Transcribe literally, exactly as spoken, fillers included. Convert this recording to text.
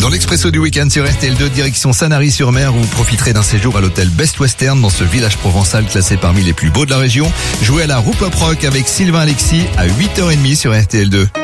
l'expresso du week-end sur R T L deux, direction Sanary-sur-Mer, où vous profiterez d'un séjour à l'hôtel Best Western dans ce village provençal classé parmi les plus beaux de la région. Jouez à la roue pop rock avec Sylvain Alexis à huit heures trente sur R T L deux.